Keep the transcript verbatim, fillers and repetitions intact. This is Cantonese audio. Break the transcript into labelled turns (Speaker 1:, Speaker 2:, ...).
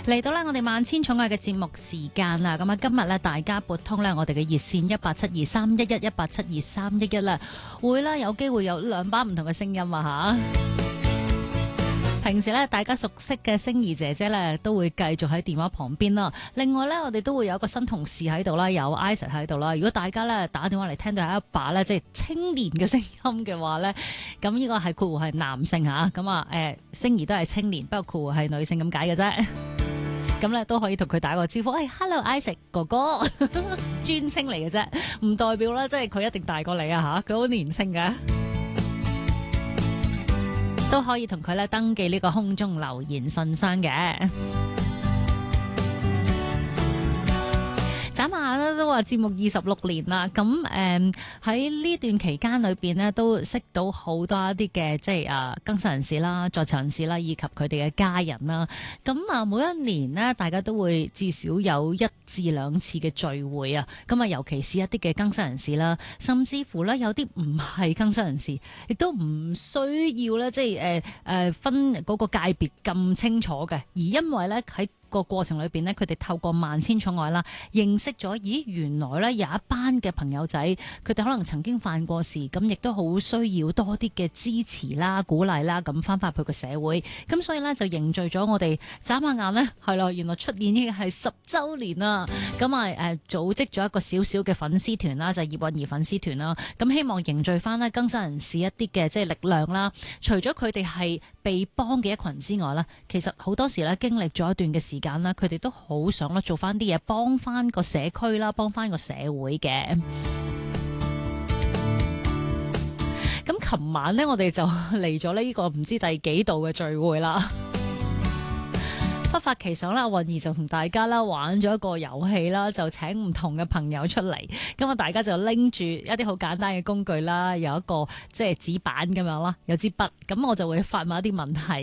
Speaker 1: 嚟到咧，我哋萬千寵愛嘅節目時間啦，咁啊，今日咧大家撥通咧我哋嘅熱線一八七二三一一一八七二三一一啦，會啦有機會有兩把唔同嘅聲音啊吓。平時咧，大家熟悉嘅星兒姐姐咧，都會繼續喺電話旁邊啦。另外咧，我哋都會有一個新同事喺度啦，有 Isaac 喺度啦。如果大家咧打電話嚟聽到有一把咧，即係青年嘅聲音嘅話咧，咁呢個係括弧係男性吓，咁啊誒，星兒都係青年，不過括弧係女性咁解嘅啫。咁咧都可以同佢打個招呼，誒、哎、，Hello Isaac 哥哥，專稱嚟嘅啫，唔代表啦，即係佢一定大過你啊吓，佢好年輕嘅。都可以同佢咧登記呢個空中留言信箱嘅。眨下咧都話節目二十六年啦，咁誒喺呢段期間裏邊呢，都識到好多一啲嘅即係啊更生人士啦、在場人士啦，以及佢哋嘅家人啦。咁啊每一年呢，大家都會至少有一至兩次嘅聚會啊。咁啊，尤其是一啲嘅更生人士啦，甚至乎呢，有啲唔係更生人士，亦都唔需要咧，即係誒誒分嗰個界別咁清楚嘅。而因為咧喺個過程裏邊呢，佢哋透過萬千寵愛啦，認識咗，咦，原來呢有一班嘅朋友仔，佢哋可能曾經犯過事，咁亦都好需要多啲嘅支持啦、鼓勵啦，咁翻返去個社會，咁所以呢，就凝聚咗我哋眨下眼呢，係咯，原來出年已經係十週年啦，咁啊誒組織咗一個小小嘅粉絲團啦，就係、葉韻儀粉絲團啦，咁希望凝聚翻呢更生人士一啲嘅即係力量啦，除咗佢哋係被幫嘅一群之外呢，其實好多時呢，經歷咗一段嘅時間啦，佢哋都好想咧做翻啲嘢，幫翻個社區啦，幫翻個社會嘅。咁琴晚呢，我哋就嚟咗呢個唔知第幾度嘅聚會啦。忽發奇想啦，韻儀就同大家啦玩咗一個遊戲啦，就請唔同嘅朋友出嚟，咁啊大家就拎住一啲好簡單嘅工具啦，有一個即係紙板咁樣啦，有支筆，咁我就會發問一啲問題。